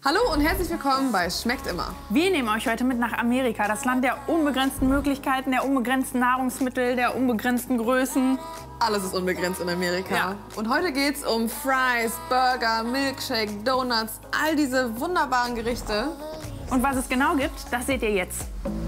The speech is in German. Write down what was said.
Hallo und herzlich willkommen bei Schmeckt immer. Wir nehmen euch heute mit nach Amerika, das Land der unbegrenzten Möglichkeiten, der unbegrenzten Nahrungsmittel, der unbegrenzten Größen. Alles ist unbegrenzt in Amerika. Ja. Und heute geht's um Fries, Burger, Milkshake, Donuts, all diese wunderbaren Gerichte. Und was es genau gibt, das seht ihr jetzt.